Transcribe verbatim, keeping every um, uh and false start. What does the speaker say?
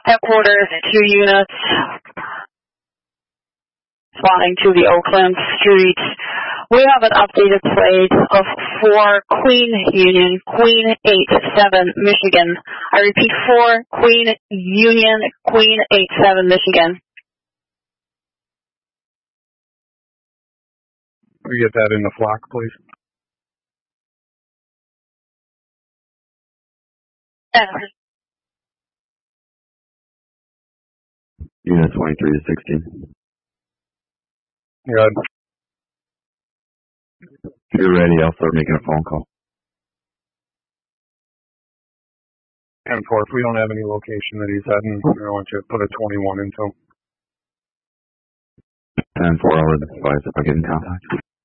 Headquarters, two units, responding to the Oakland Street. We have an updated plate of four Queen Union, Queen eight seven, Michigan. I repeat, four Queen Union, Queen eight seven, Michigan. Can we get that in the flock, please? Yeah. Unit twenty-three to sixteen. Good. If you're ready, I'll start making a phone call. And four, if we don't have any location that he's heading, I want you to put a twenty-one into him. ten four, I'll advise if I get in contact.